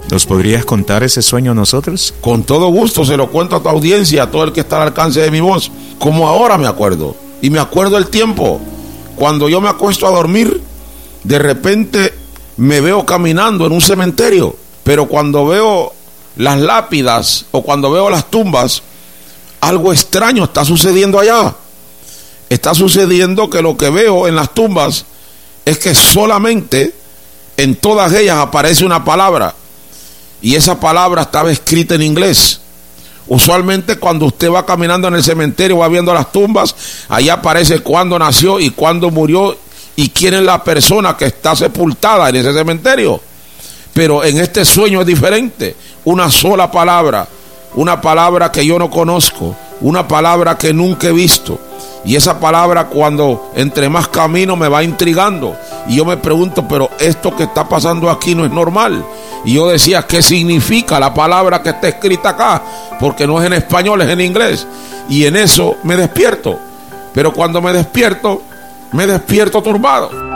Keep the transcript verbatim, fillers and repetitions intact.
¿Nos podrías contar ese sueño a nosotros? Con todo gusto se lo cuento a tu audiencia, a todo el que está al alcance de mi voz. Como ahora me acuerdo. Y me acuerdo el tiempo. Cuando yo me acuesto a dormir, de repente me veo caminando en un cementerio. Pero cuando veo las lápidas o cuando veo las tumbas, algo extraño está sucediendo allá. Está sucediendo que lo que veo en las tumbas es que solamente en todas ellas aparece una palabra. Y esa palabra estaba escrita en inglés. Usualmente cuando usted va caminando en el cementerio, va viendo las tumbas, allá aparece cuándo nació y cuándo murió y quién es la persona que está sepultada en ese cementerio. Pero en este sueño es diferente. Una sola palabra, una palabra que yo no conozco, una palabra que nunca he visto. Y esa palabra, cuando entre más camino, me va intrigando. Y yo me pregunto, pero esto que está pasando aquí no es normal. Y yo decía, ¿qué significa la palabra que está escrita acá? Porque no es en español, es en inglés. Y en eso me despierto. Pero cuando me despierto, me despierto turbado.